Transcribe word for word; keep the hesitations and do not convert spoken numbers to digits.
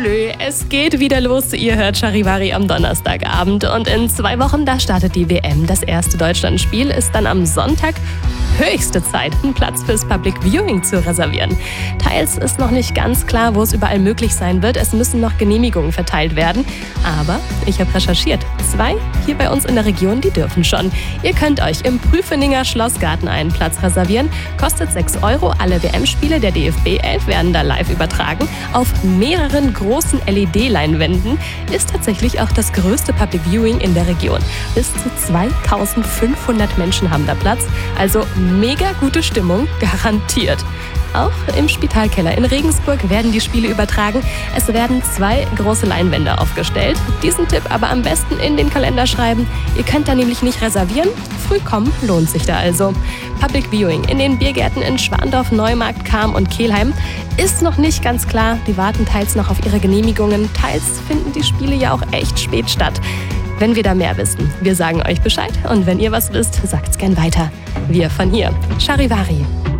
Olé, es geht wieder los. Ihr hört Charivari am Donnerstagabend. Und in zwei Wochen, da startet die W M. Das erste Deutschlandspiel ist dann am Sonntag. Höchste Zeit, einen Platz fürs Public Viewing zu reservieren. Teils ist noch nicht ganz klar, wo es überall möglich sein wird. Es müssen noch Genehmigungen verteilt werden. Aber ich habe recherchiert. Zwei hier bei uns in der Region, die dürfen schon. Ihr könnt euch im Prüfeninger Schlossgarten einen Platz reservieren. Kostet sechs Euro. Alle W M-Spiele der D F B elf werden da live übertragen. Auf mehreren großen L E D-Leinwänden ist tatsächlich auch das größte Public Viewing in der Region. Bis zu zweitausendfünfhundert Menschen haben da Platz. Also mega gute Stimmung, garantiert. Auch im Spitalkeller in Regensburg werden die Spiele übertragen. Es werden zwei große Leinwände aufgestellt. Diesen Tipp aber am besten in den Kalender schreiben. Ihr könnt da nämlich nicht reservieren. Früh kommen lohnt sich da also. Public Viewing in den Biergärten in Schwandorf, Neumarkt, Cham und Kelheim ist noch nicht ganz klar. Die warten teils noch auf ihre Genehmigungen. Teils finden die Spiele ja auch echt spät statt. Wenn wir da mehr wissen, wir sagen euch Bescheid. Und wenn ihr was wisst, sagt's gern weiter. Wir von hier. Charivari.